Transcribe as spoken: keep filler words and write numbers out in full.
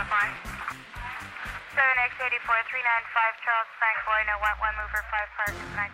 fine. seven X eighty-four, three nine five Charles Frank Boy, no one, one mover, five park, nine